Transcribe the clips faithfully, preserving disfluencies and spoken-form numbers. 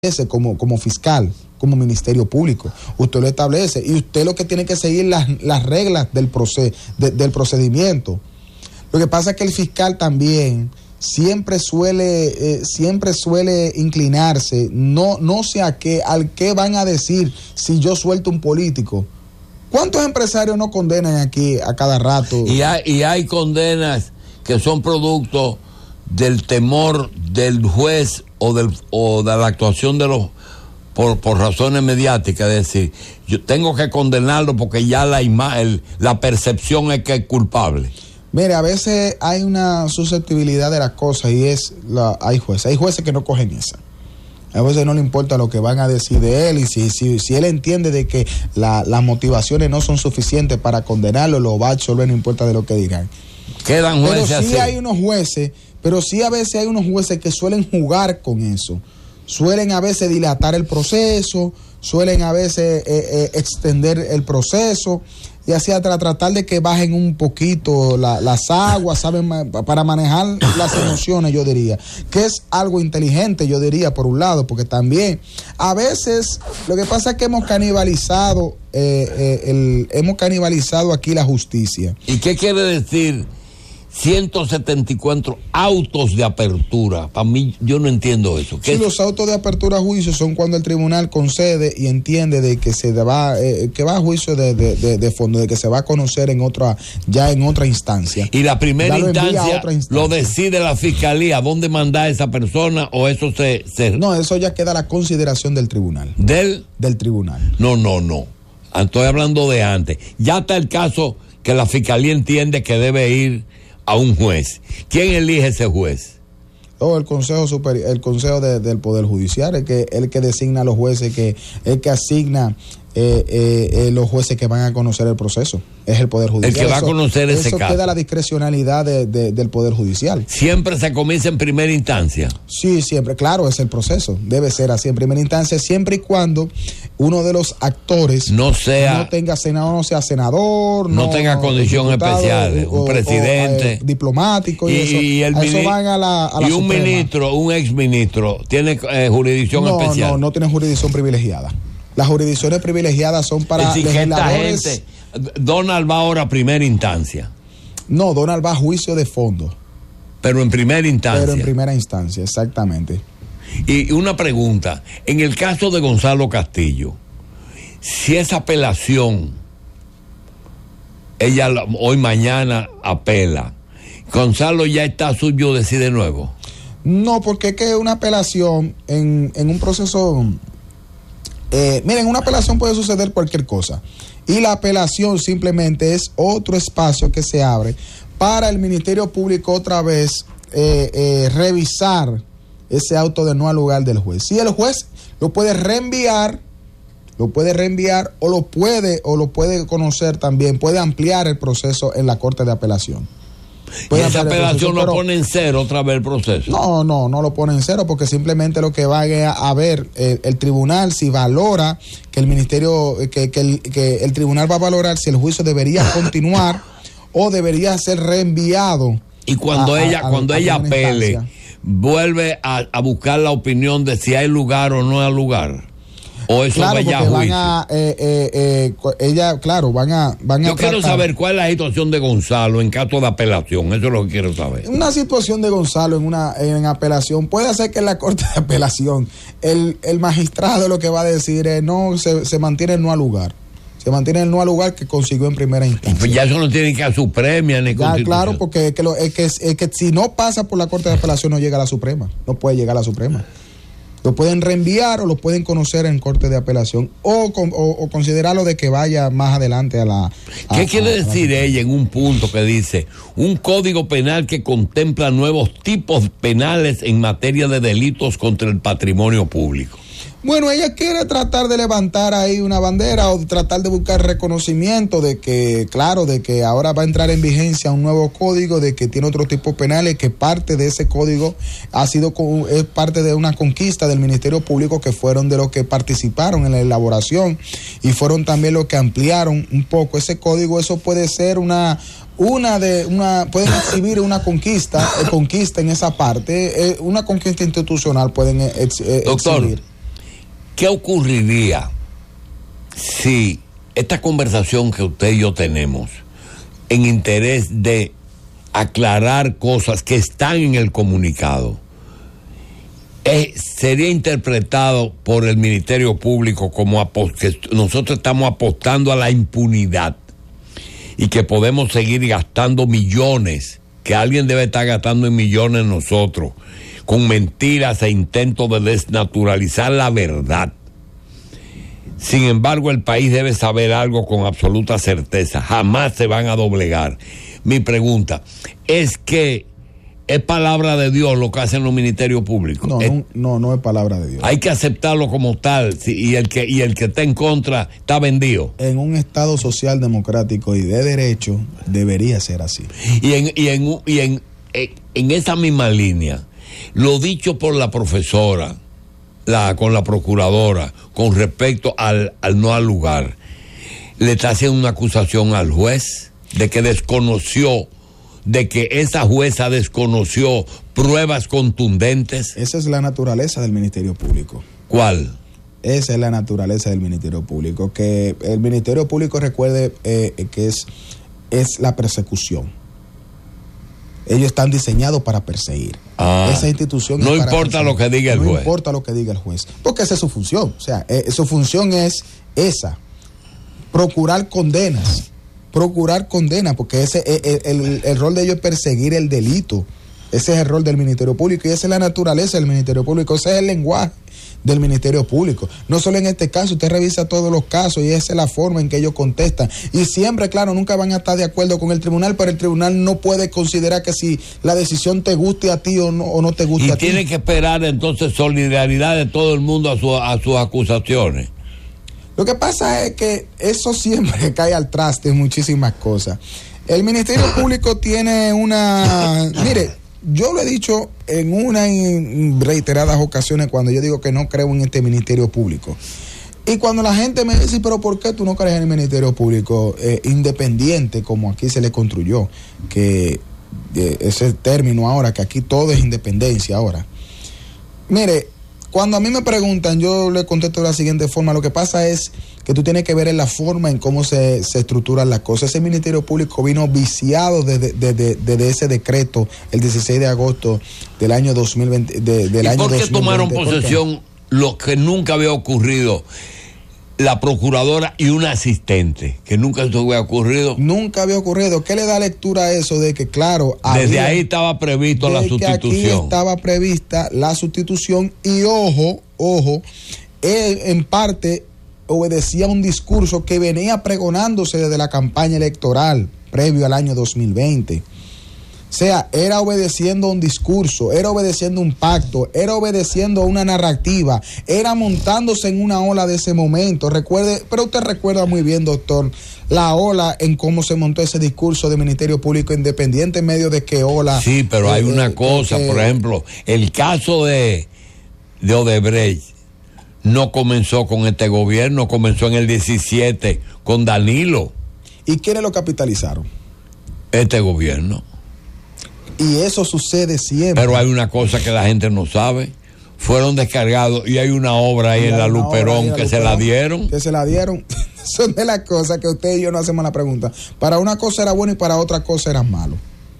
como, como fiscal, como Ministerio Público. Usted lo establece y usted lo que tiene que seguir las, las reglas del, proce, de, del procedimiento. Lo que pasa es que el fiscal también siempre suele, eh, siempre suele inclinarse, no, no sé a qué, al qué van a decir si yo suelto un político. ¿Cuántos empresarios no condenan aquí a cada rato? Y hay, y hay condenas que son producto del temor del juez o, del, o de la actuación de los por, por razones mediáticas, es decir, yo tengo que condenarlo porque ya la imagen, la percepción es que es culpable. Mire, a veces hay una susceptibilidad de las cosas y es la, hay jueces, hay jueces que no cogen esa. A veces no le importa lo que van a decir de él y si, si, si él entiende de que la, las motivaciones no son suficientes para condenarlo, lo va a absorber, no importa de lo que digan. Quedan jueces Pero sí así. hay unos jueces, pero sí a veces hay unos jueces que suelen jugar con eso. Suelen a veces dilatar el proceso, suelen a veces eh, eh, extender el proceso y así hasta tratar de que bajen un poquito la, las aguas, saben, para manejar las emociones, yo diría, que es algo inteligente, yo diría, por un lado, porque también a veces lo que pasa es que hemos canibalizado, eh, eh, el, hemos canibalizado aquí la justicia. ¿Y qué quiere decir ciento setenta y cuatro autos de apertura? Para mí, yo no entiendo eso. Sí, los autos de apertura a juicio son cuando el tribunal concede y entiende de que se va, eh, que va a juicio de, de, de, de fondo, de que se va a conocer en otra, ya en otra instancia. Y la primera lo instancia, otra instancia lo decide la fiscalía, ¿dónde manda a esa persona o eso se, se... No, eso ya queda a la consideración del tribunal. ¿Del? Del tribunal. No, no, no. Estoy hablando de antes. Ya está el caso que la fiscalía entiende que debe ir a un juez. ¿Quién elige ese juez? Oh, el Consejo Superior, el Consejo de, del Poder Judicial, el que, el que designa a los jueces, que, el que asigna eh, eh, eh, los jueces que van a conocer el proceso. Es el Poder Judicial. El que va eso, a conocer ese eso caso. Eso queda a la discrecionalidad de, de, del Poder Judicial. ¿Siempre se comienza en primera instancia? Sí, siempre, claro, es el proceso. Debe ser así en primera instancia, siempre y cuando uno de los actores no sea, no tenga senador, no sea senador, no, no tenga condición especial, un presidente, o, eh, diplomático y, y eso. Y, el a eso mini, van a la, a la y un Suprema. ministro, un exministro, ¿tiene eh, jurisdicción no, especial? No, no tiene jurisdicción privilegiada. Las jurisdicciones privilegiadas son para es legisladores. Gente, Donald va ahora a primera instancia. No, Donald va a juicio de fondo. Pero en primera instancia. Pero en primera instancia, exactamente. Y una pregunta, en el caso de Gonzalo Castillo, si esa apelación, ella hoy mañana apela, Gonzalo ya está suyo, decide de nuevo. No, porque es que una apelación en, en un proceso, eh, miren, una apelación puede suceder cualquier cosa. Y la apelación simplemente es otro espacio que se abre para el Ministerio Público otra vez eh, eh, revisar ese auto de no al lugar del juez. Si el juez lo puede reenviar, lo puede reenviar o lo puede o lo puede conocer también, puede ampliar el proceso en la Corte de Apelación. ¿Y esa apelación lo pone en cero otra vez el proceso? No, no, no lo pone en cero porque simplemente lo que va a, a ver el, el tribunal si valora que el ministerio, que, que, el, que el tribunal va a valorar si el juicio debería continuar o debería ser reenviado. Y cuando a, ella, a, a, cuando a ella apele, instancia. vuelve a, a buscar la opinión de si hay lugar o no hay lugar. O eso claro, va ya a van juicio. A, eh, eh, eh, ella, claro, van a, van a Yo quiero tratar. saber cuál es la situación de Gonzalo en caso de apelación. Eso es lo que quiero saber. Una situación de Gonzalo en una en apelación puede ser que en la Corte de Apelación el, el magistrado lo que va a decir es no, se, se mantiene el no al lugar. Se mantiene el no al lugar que consiguió en primera instancia. Pues ya eso no tiene que ir a Suprema ni ya, claro, porque es que, lo, es, que, es que si no pasa por la Corte de Apelación no llega a la Suprema. No puede llegar a la Suprema. Lo pueden reenviar o lo pueden conocer en Corte de Apelación o, o, o considerarlo de que vaya más adelante a la... A, ¿Qué quiere a, decir a ella en un punto que dice un código penal que contempla nuevos tipos penales en materia de delitos contra el patrimonio público? Bueno, ella quiere tratar de levantar ahí una bandera o tratar de buscar reconocimiento de que, claro, de que ahora va a entrar en vigencia un nuevo código, de que tiene otro tipo penales, que parte de ese código ha sido es parte de una conquista del Ministerio Público, que fueron de los que participaron en la elaboración y fueron también los que ampliaron un poco ese código. Eso puede ser una una de una pueden exhibir una conquista eh, conquista en esa parte, eh, una conquista institucional pueden eh, ex, eh, Doctor, exhibir. ¿qué ocurriría si esta conversación que usted y yo tenemos, en interés de aclarar cosas que están en el comunicado, eh, sería interpretado por el Ministerio Público como que nosotros estamos apostando a la impunidad y que podemos seguir gastando millones, que alguien debe estar gastando en millones nosotros, con mentiras e intentos de desnaturalizar la verdad? Sin embargo, el país debe saber algo con absoluta certeza: jamás se van a doblegar. Mi pregunta es que ¿es palabra de Dios lo que hacen los ministerios públicos? No, es, no, no, no es palabra de Dios. Hay que aceptarlo como tal, sí, y el que y el que está en contra está vendido. En un Estado social democrático y de derecho debería ser así. Y en y en y en, en, en esa misma línea, lo dicho por la profesora, la con la procuradora, con respecto al, al no al lugar, le está haciendo una acusación al juez de que desconoció, de que esa jueza desconoció pruebas contundentes. Esa es la naturaleza del Ministerio Público. ¿Cuál? Esa es la naturaleza del Ministerio Público. Que el Ministerio Público recuerde eh, que es, es la persecución. Ellos están diseñados para perseguir. Ah, esa institución no es para importa perseguir. Lo que diga el no juez. No importa lo que diga el juez. Porque esa es su función. O sea, eh, su función es esa. Procurar condenas. Procurar condenas, porque ese el, el, el rol de ellos es perseguir el delito. Ese es el rol del Ministerio Público y esa es la naturaleza del Ministerio Público. Ese es el lenguaje del Ministerio Público. No solo en este caso, usted revisa todos los casos y esa es la forma en que ellos contestan. Y siempre, claro, nunca van a estar de acuerdo con el tribunal, pero el tribunal no puede considerar que si la decisión te guste a ti o no, o no te guste y a ti. Y tiene que esperar entonces solidaridad de todo el mundo a, su, a sus acusaciones. Lo que pasa es que eso siempre cae al traste en muchísimas cosas. El Ministerio Público tiene una... Mire, yo lo he dicho en una y reiteradas ocasiones cuando yo digo que no creo en este Ministerio Público. Y cuando la gente me dice, pero ¿por qué tú no crees en el Ministerio Público eh, independiente como aquí se le construyó? Que eh, ese término ahora, que aquí todo es independencia ahora. Mire, cuando a mí me preguntan, yo le contesto de la siguiente forma. Lo que pasa es que tú tienes que ver en la forma en cómo se, se estructuran las cosas. Ese Ministerio Público vino viciado desde de, de, de, de ese decreto el dieciséis de agosto del año dos mil veinte. De, del ¿Y año por qué dos mil veinte? tomaron posesión lo que nunca había ocurrido? La procuradora y un asistente, que nunca esto había ocurrido. Nunca había ocurrido. ¿Qué le da lectura a eso? De que, claro, desde había, ahí estaba previsto la sustitución. Que aquí estaba prevista la sustitución y ojo, ojo, él en parte obedecía un discurso que venía pregonándose desde la campaña electoral previo al año dos mil veinte. O sea, era obedeciendo un discurso, era obedeciendo un pacto, era obedeciendo una narrativa, era montándose en una ola de ese momento. Recuerde, pero usted recuerda muy bien, doctor, la ola en cómo se montó ese discurso de Ministerio Público Independiente en medio de qué ola. Sí, pero eh, hay una eh, cosa, eh, por ejemplo, el caso de, de Odebrecht no comenzó con este gobierno, comenzó en el diecisiete con Danilo. ¿Y quiénes lo capitalizaron? Este gobierno. Y eso sucede siempre. Pero hay una cosa que la gente no sabe. Fueron descargados y hay una obra ahí en la Luperón que se la dieron. Que se la dieron. Son de las cosas que usted y yo no hacemos la pregunta. Para una cosa era bueno y para otra cosa era malo.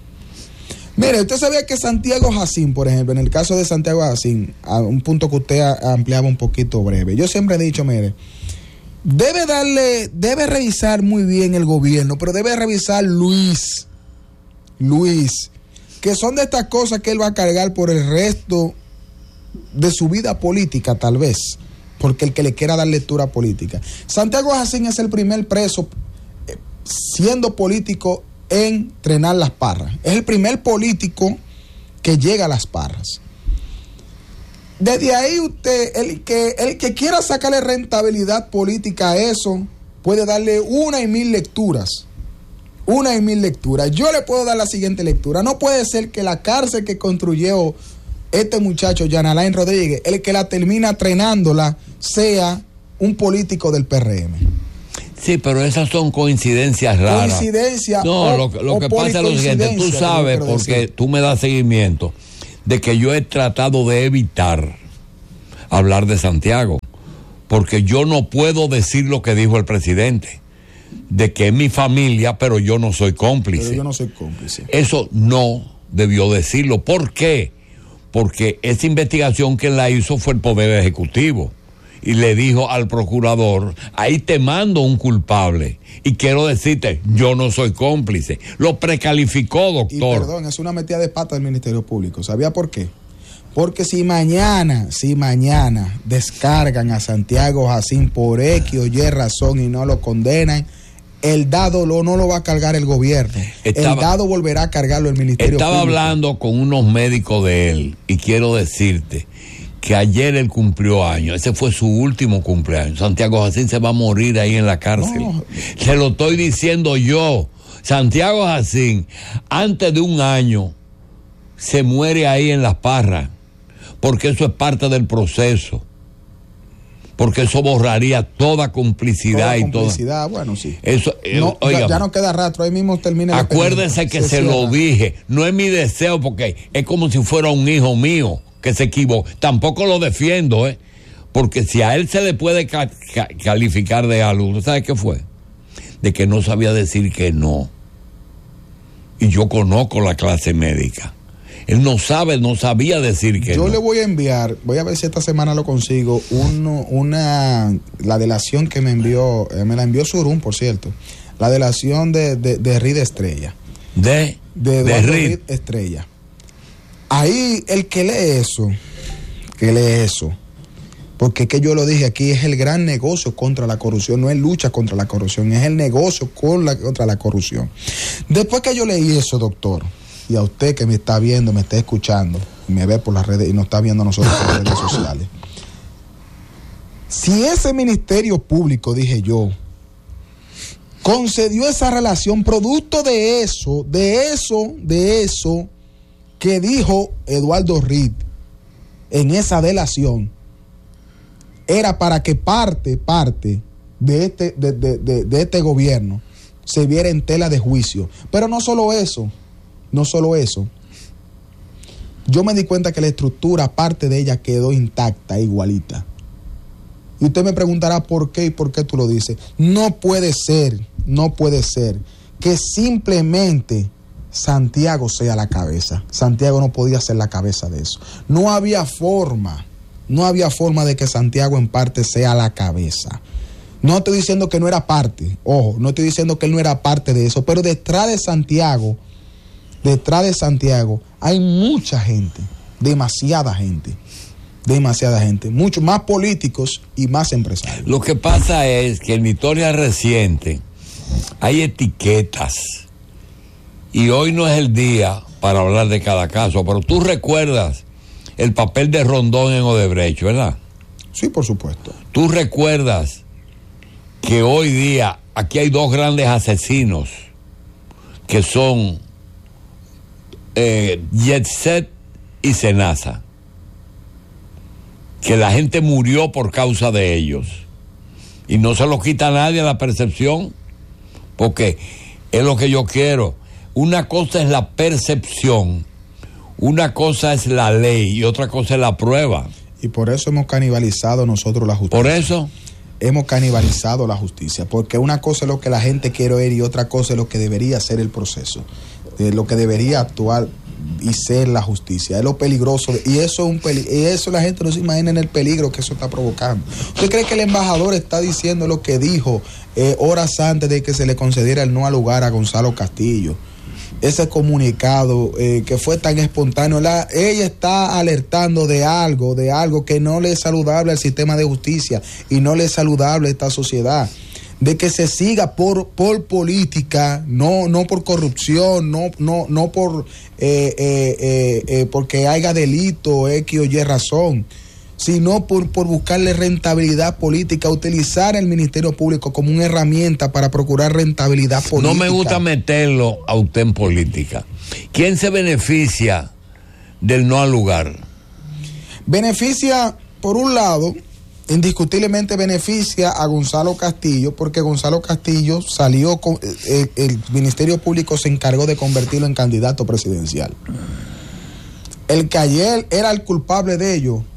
Mire, usted sabía que Santiago Jacín, por ejemplo, en el caso de Santiago Jacín, a un punto que usted ampliaba un poquito breve. Yo siempre he dicho, mire, debe darle, debe revisar muy bien el gobierno, pero debe revisar Luis. Luis. Que son de estas cosas que él va a cargar por el resto de su vida política, tal vez, porque el que le quiera dar lectura política. Santiago Jacín es el primer preso, eh, siendo político, en Trenar Las Parras. Es el primer político que llega a Las Parras. Desde ahí usted, el que, el que quiera sacarle rentabilidad política a eso, puede darle una y mil lecturas. Una y mil lecturas. Yo le puedo dar la siguiente lectura. No puede ser que la cárcel que construyó este muchacho, Jan Alain Rodríguez, el que la termina trenándola, sea un político del P R M. Sí, pero esas son coincidencias raras. Coincidencias. No, o, lo, lo que pasa es lo siguiente. Tú sabes, porque decir. tú me das seguimiento, de que yo he tratado de evitar hablar de Santiago. porque yo no puedo decir lo que dijo el presidente, de que es mi familia, pero yo no soy cómplice. Pero yo no soy cómplice. Eso no debió decirlo. ¿Por qué? Porque esa investigación que la hizo fue el Poder Ejecutivo. Y le dijo al procurador, ahí te mando un culpable. Y quiero decirte, yo no soy cómplice. Lo precalificó, doctor. Y perdón, es una metida de pata del Ministerio Público. ¿Sabía por qué? Porque si mañana, si mañana descargan a Santiago Jacín por X o Y razón y no lo condenan, el dado lo, no lo va a cargar el gobierno. Estaba, el dado volverá a cargarlo el Ministerio Estaba Público. hablando con unos médicos de él y quiero decirte que ayer él cumplió años. Ese fue su último cumpleaños. Santiago Jacín se va a morir ahí en la cárcel. No. Se lo estoy diciendo yo. Santiago Jacín, antes de un año, se muere ahí en Las Parras, porque eso es parte del proceso. Porque eso borraría toda complicidad, toda complicidad y todo. Bueno, sí. Eso, no, eh, ya, ya no queda rastro, ahí mismo termina. Acuérdese que se, se lo dije. No es mi deseo, porque es como si fuera un hijo mío que se equivocó. Tampoco lo defiendo, ¿eh? Porque si a él se le puede ca- ca- calificar de algo, ¿sabe qué fue? De que no sabía decir que no. Y yo conozco la clase médica. Él no sabe, no sabía decir que yo no. le voy a enviar, voy a ver si esta semana lo consigo, uno, una, la delación que me envió, eh, me la envió Surún, por cierto, la delación de, de, de Reed Estrella. De, de, de Reed. Reed Estrella. Ahí el que lee eso, que lee eso, porque es que yo lo dije aquí, es el gran negocio contra la corrupción, no es lucha contra la corrupción, es el negocio con la, contra la corrupción. Después que yo leí eso, doctor, y a usted que me está viendo, me está escuchando, y me ve por las redes y nos está viendo a nosotros por las redes sociales, si ese Ministerio Público, dije yo, concedió esa relación producto de eso, de eso, de eso que dijo Eduardo Reed en esa delación, era para que parte, parte de este, de, de, de, de este gobierno se viera en tela de juicio. Pero no solo eso, no solo eso. Yo me di cuenta que la estructura, parte de ella, quedó intacta, igualita. Y usted me preguntará por qué y por qué tú lo dices. No puede ser, no puede ser que simplemente Santiago sea la cabeza. Santiago no podía ser la cabeza de eso. No había forma, no había forma de que Santiago en parte sea la cabeza. No estoy diciendo que no era parte, ojo, no estoy diciendo que él no era parte de eso, pero detrás de Santiago, detrás de Santiago hay mucha gente, demasiada gente, demasiada gente, muchos más políticos y más empresarios. Lo que pasa es que en mi historia reciente hay etiquetas y hoy no es el día para hablar de cada caso, pero tú recuerdas el papel de Rondón en Odebrecht, ¿verdad? Sí, por supuesto. Tú recuerdas que hoy día aquí hay dos grandes asesinos que son eh, Yetset y Senasa, que la gente murió por causa de ellos y no se lo quita a nadie la percepción, porque es lo que yo quiero. Una cosa es la percepción, una cosa es la ley y otra cosa es la prueba. Y por eso hemos canibalizado nosotros la justicia. Por eso hemos canibalizado la justicia, porque una cosa es lo que la gente quiere oír y otra cosa es lo que debería ser el proceso, de lo que debería actuar y ser la justicia. Es lo peligroso, y eso es un peli- y eso la gente no se imagina en el peligro que eso está provocando. ¿Usted cree que el embajador está diciendo lo que dijo eh, horas antes de que se le concediera el no al lugar a Gonzalo Castillo? Ese comunicado eh, que fue tan espontáneo, la, ella está alertando de algo, de algo que no le es saludable al sistema de justicia y no le es saludable a esta sociedad, de que se siga por, por política, no, no por corrupción, no, no, no por eh, eh, eh, eh, porque haya delito, X o Y razón, sino por, por buscarle rentabilidad política, utilizar el Ministerio Público como una herramienta para procurar rentabilidad política. no me gusta meterlo a usted en política. ¿Quién se beneficia del no al lugar? Beneficia, por un lado, indiscutiblemente beneficia a Gonzalo Castillo, porque Gonzalo Castillo salió, con, el, el Ministerio Público se encargó de convertirlo en candidato presidencial. El que ayer era el culpable de ello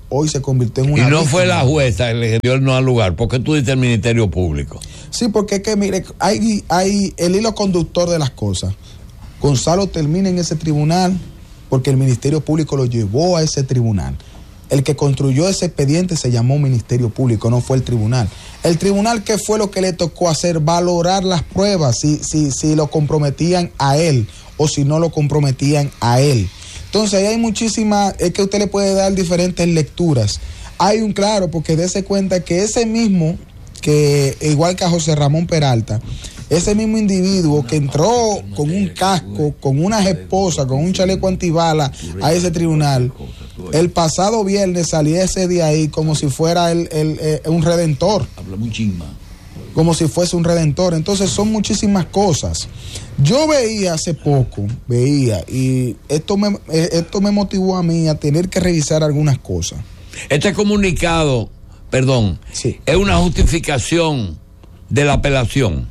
hoy se convirtió en una... Y no víctima. fue la jueza que le dio el no al lugar. ¿Por qué tú dices el Ministerio Público? Sí, porque es que, mire, hay, hay el hilo conductor de las cosas. Gonzalo termina en ese tribunal porque el Ministerio Público lo llevó a ese tribunal. El que construyó ese expediente se llamó Ministerio Público, no fue el tribunal. El tribunal, ¿qué fue lo que le tocó hacer? Valorar las pruebas, si, si, si lo comprometían a él o si no lo comprometían a él. Entonces ahí hay muchísimas, es que usted le puede dar diferentes lecturas. Hay un claro, porque dése cuenta que ese mismo, que igual que a José Ramón Peralta, ese mismo individuo que entró con un casco, con unas esposas, con un chaleco antibala a ese tribunal, el pasado viernes saliese de ahí como si fuera el, el, el, un redentor. Habla muy chisma. Como si fuese un redentor. Entonces son muchísimas cosas. Yo veía hace poco, veía, y esto me, esto me motivó a mí a tener que revisar algunas cosas. Este comunicado, perdón, sí, es una justificación de la apelación.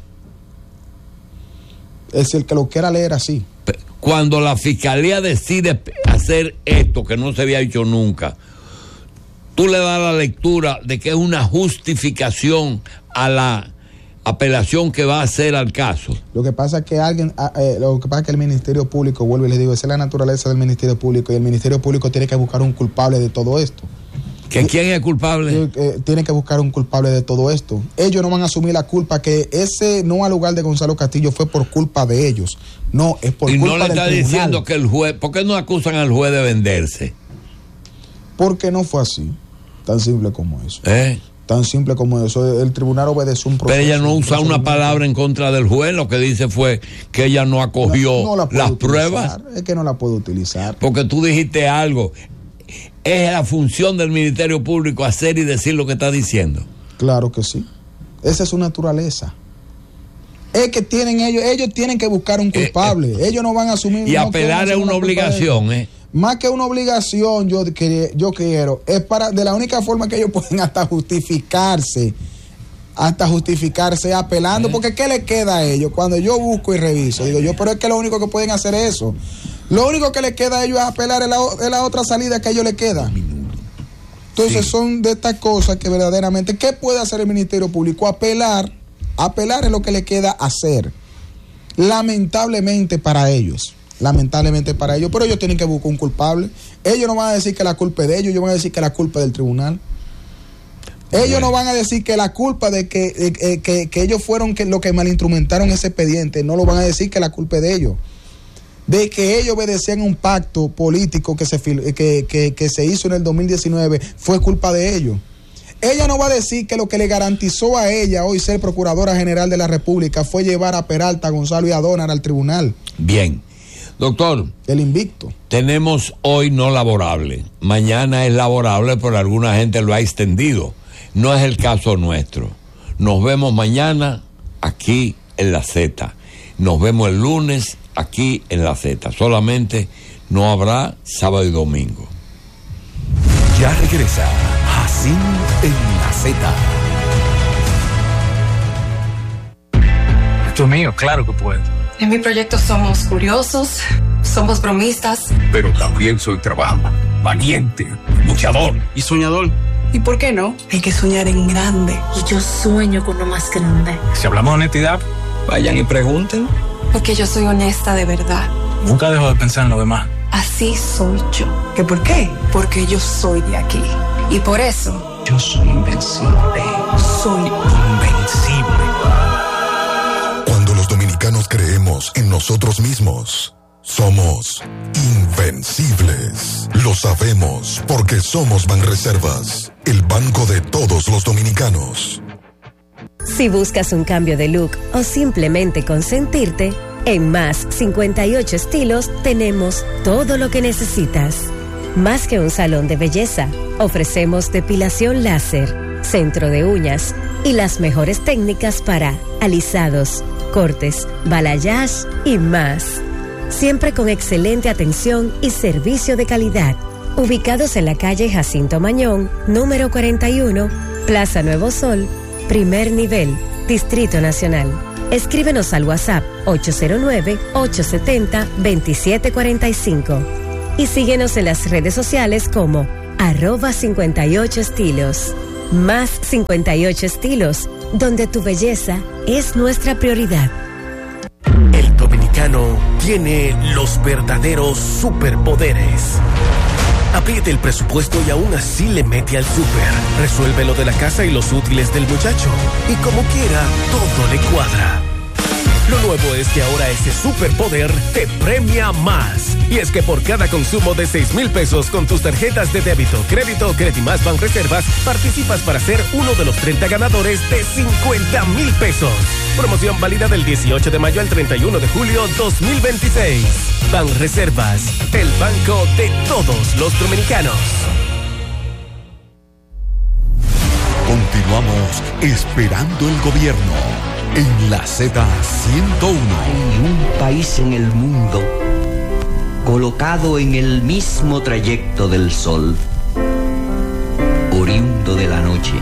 Es el que lo quiera leer así. Cuando la fiscalía decide hacer esto que no se había hecho nunca, tú le das la lectura de que es una justificación a la apelación que va a hacer al caso. Lo que pasa es que alguien, eh, lo que pasa es que el Ministerio Público, vuelvo y les digo, esa es la naturaleza del Ministerio Público, y el Ministerio Público tiene que buscar un culpable de todo esto. ¿Que quién es culpable? Eh, tiene que buscar un culpable de todo esto. Ellos no van a asumir la culpa que ese no al lugar de Gonzalo Castillo fue por culpa de ellos. No, es por y culpa no le del está tribunal. Diciendo que el juez, ¿por qué no acusan al juez de venderse? Porque no fue así, tan simple como eso. ¿Eh? Tan simple como eso. El tribunal obedeció un proceso. Pero ella no usa una palabra en contra del juez, lo que dice fue que ella no acogió no, no la las utilizar. pruebas. Es que no la puede utilizar. Porque tú dijiste algo. Es la función del Ministerio Público hacer y decir lo que está diciendo. Claro que sí. Esa es su naturaleza. Es que tienen ellos, ellos tienen que buscar un culpable. Eh, eh, ellos no van a asumir. Y no apelar es una obligación, ¿eh? Más que una obligación, yo, yo quiero, es para, de la única forma que ellos pueden hasta justificarse, hasta justificarse apelando, ¿Eh? Porque ¿qué le queda a ellos? Cuando yo busco y reviso, digo yo, pero es que lo único que pueden hacer es eso. Lo único que le queda a ellos es apelar, es la, es la otra salida que a ellos les queda. Entonces sí. Son de estas cosas que verdaderamente, ¿qué puede hacer el Ministerio Público? Apelar, apelar es lo que le queda hacer. Lamentablemente para ellos. Lamentablemente para ellos, pero ellos tienen que buscar un culpable. Ellos no van a decir que la culpa es de ellos, ellos van a decir que la culpa es del tribunal. Ellos bueno. no van a decir que la culpa de que, eh, que, que ellos fueron que, los que malinstrumentaron ese expediente, no lo van a decir que la culpa es de ellos. De que ellos obedecían un pacto político que se, que, que, que se hizo en el dos mil diecinueve, fue culpa de ellos. Ella no va a decir que lo que le garantizó a ella hoy ser Procuradora General de la República fue llevar a Peralta, a Gonzalo y a Donar al tribunal. Bien. Doctor, el invicto. Tenemos hoy no laborable, mañana es laborable, pero alguna gente lo ha extendido. No es el caso nuestro. Nos vemos mañana aquí en la Z. Nos vemos el lunes aquí en la Z. Solamente no habrá sábado y domingo. Ya regresa Jacín en la Z. Esto es mío, claro que puedo. En mi proyecto somos curiosos, somos bromistas. Pero también soy trabajador, valiente, luchador y soñador. ¿Y por qué no? Hay que soñar en grande. Y yo sueño con lo más grande. Si hablamos de honestidad, vayan y pregunten. Porque yo soy honesta de verdad. Nunca dejo de pensar en lo demás. Así soy yo. ¿Qué por qué? Porque yo soy de aquí. Y por eso... yo soy invencible. Soy invencible. Cuando los dominicanos creemos en nosotros mismos, somos invencibles. Lo sabemos porque somos Banreservas, el banco de todos los dominicanos. Si buscas un cambio de look o simplemente consentirte, en Más cincuenta y ocho Estilos tenemos todo lo que necesitas. Más que un salón de belleza, ofrecemos depilación láser, centro de uñas y las mejores técnicas para alisados, cortes, balayage y más. Siempre con excelente atención y servicio de calidad. Ubicados en la calle Jacinto Mañón, número cuarenta y uno, Plaza Nuevo Sol, primer nivel, Distrito Nacional. Escríbenos al WhatsApp ocho cero nueve, ocho siete cero, dos siete cuatro cinco y síguenos en las redes sociales como arroba cincuenta y ocho estilos. Más cincuenta y ocho estilos, donde tu belleza es nuestra prioridad. El dominicano tiene los verdaderos superpoderes. Apriete el presupuesto y aún así le mete al súper. Resuelve lo de la casa y los útiles del muchacho. Y como quiera, todo le cuadra. Lo nuevo es que ahora ese superpoder te premia más. Y es que por cada consumo de seis mil pesos con tus tarjetas de débito, crédito o Credimás Banreservas, participas para ser uno de los treinta ganadores de cincuenta mil pesos. Promoción válida del dieciocho de mayo al treinta y uno de julio dos mil veintiséis. Banreservas, el banco de todos los dominicanos. Continuamos esperando el gobierno en la Z ciento uno. Hay un país en el mundo colocado en el mismo trayecto del sol, oriundo de la noche,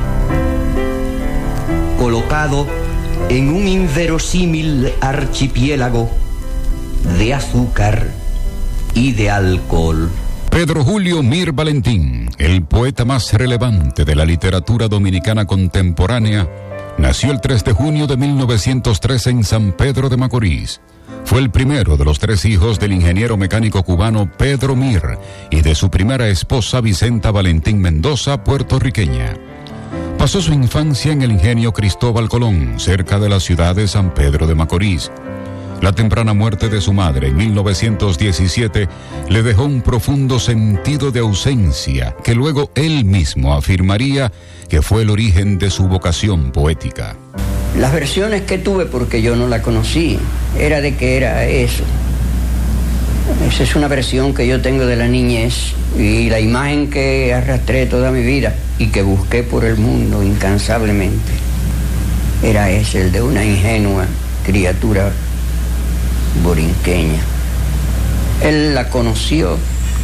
colocado en un inverosímil archipiélago de azúcar y de alcohol. Pedro Julio Mir Valentín, el poeta más relevante de la literatura dominicana contemporánea, nació el tres de junio de mil novecientos tres en San Pedro de Macorís. Fue el primero de los tres hijos del ingeniero mecánico cubano Pedro Mir y de su primera esposa Vicenta Valentín Mendoza, puertorriqueña. Pasó su infancia en el ingenio Cristóbal Colón, cerca de la ciudad de San Pedro de Macorís. La temprana muerte de su madre en mil novecientos diecisiete le dejó un profundo sentido de ausencia que luego él mismo afirmaría que fue el origen de su vocación poética. Las versiones que tuve, porque yo no la conocí, era de que era eso. Esa es una versión que yo tengo de la niñez y la imagen que arrastré toda mi vida y que busqué por el mundo incansablemente. Era ese, el de una ingenua criatura borinqueña. Él la conoció,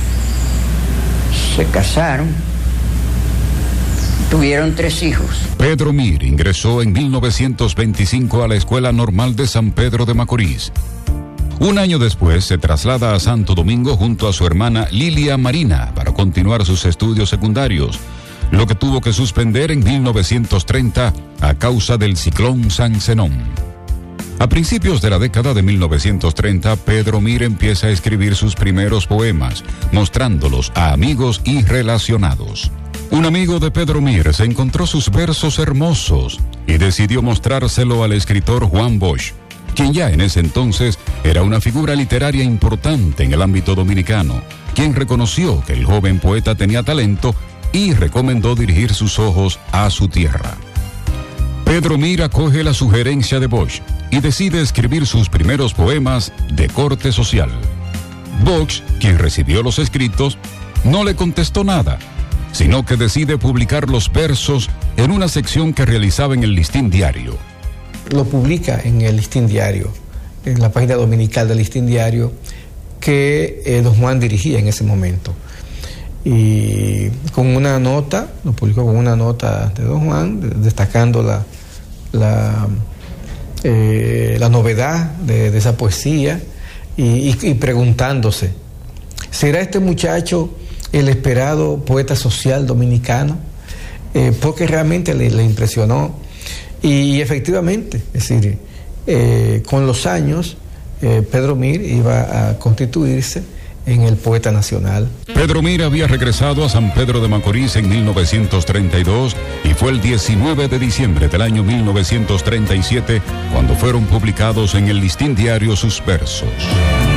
se casaron, tuvieron tres hijos. Pedro Mir ingresó en mil novecientos veinticinco a la Escuela Normal de San Pedro de Macorís. Un año después se traslada a Santo Domingo junto a su hermana Lilia Marina para continuar sus estudios secundarios, lo que tuvo que suspender en mil novecientos treinta a causa del ciclón San Zenón. A principios de la década de mil novecientos treinta, Pedro Mir empieza a escribir sus primeros poemas, mostrándolos a amigos y relacionados. Un amigo de Pedro Mir se encontró sus versos hermosos y decidió mostrárselo al escritor Juan Bosch, quien ya en ese entonces era una figura literaria importante en el ámbito dominicano, quien reconoció que el joven poeta tenía talento y recomendó dirigir sus ojos a su tierra. Pedro Mir acoge la sugerencia de Bosch y decide escribir sus primeros poemas de corte social. Bosch, quien recibió los escritos, no le contestó nada, sino que decide publicar los versos en una sección que realizaba en el Listín Diario. Lo publica en el Listín Diario, en la página dominical del Listín Diario, que eh, don Juan dirigía en ese momento. Y con una nota, lo publicó con una nota de don Juan, destacando la, la, eh, la novedad de, de esa poesía y, y, y preguntándose, ¿será este muchacho el esperado poeta social dominicano? Eh, porque realmente le, le impresionó. Y, y efectivamente, es decir, eh, con los años, eh, Pedro Mir iba a constituirse en el poeta nacional. Pedro Mir había regresado a San Pedro de Macorís en mil novecientos treinta y dos y fue el diecinueve de diciembre del año mil novecientos treinta y siete cuando fueron publicados en el Listín Diario sus versos.